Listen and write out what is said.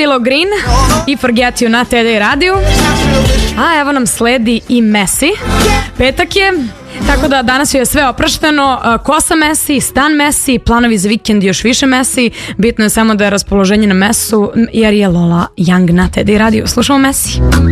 CeeLo Green i Forget You na TD radiju. A evo nam sledi i Messi. Petak je, tako da danas je sve oprašteno. Kosa Messi, stan Messi, planovi za vikend još više Messi. Bitno je samo da je raspoloženje na mesu, jer je Lola Young na TD radiju. Slušamo Messi.